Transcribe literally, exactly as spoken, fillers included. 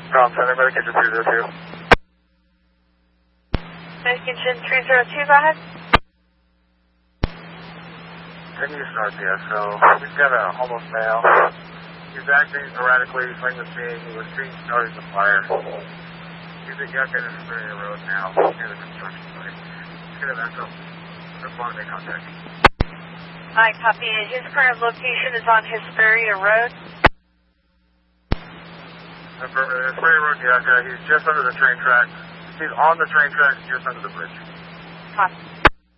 Ground Center, Medication three zero two. Medication three zero two, go ahead. ten East North, yeah. So we've got a homeless male. He's acting erratically, fleeing the scene. He was seen starting the fire. He's at Yucca and Hesperia Road now, near the construction site. He's going to back up. Just want to make contact. I copy. His current location is on Hesperia Road. Hesperia Road, Yucca. He's just under the train track. He's on the train track, just under the bridge. Copy.